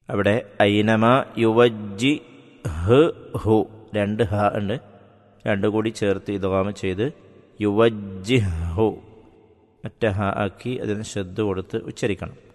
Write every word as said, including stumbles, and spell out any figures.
അവിടെ ഐനമ യുവജ്ജി ഹ് ഹു രണ്ട് ഹ ഉണ്ട്, രണ്ടു കൂടി ചേർത്ത് ഇദ്ഗാം ചെയ്ത് യുവജ്ജിഹു ഒറ്റ ഹ ആക്കി അതിന് ശ്രദ്ധ കൊടുത്ത് ഉച്ചരിക്കണം.